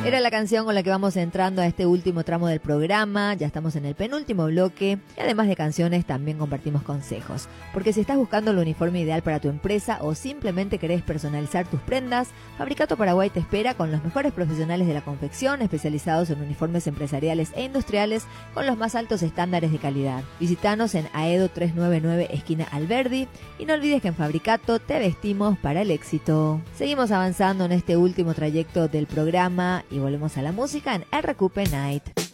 Era la canción con la que vamos entrando a este último tramo del programa. Ya estamos en el penúltimo bloque y además de canciones también compartimos consejos. Porque si estás buscando el uniforme ideal para tu empresa o simplemente querés personalizar tus prendas, Fabricato Paraguay te espera con los mejores profesionales de la confección especializados en uniformes empresariales e industriales con los más altos estándares de calidad. Visítanos en Aedo 399 esquina Alberdi y no olvides que en Fabricato te vestimos para el éxito. Seguimos avanzando en este último trayecto del programa y volvemos a la música en RQP Night.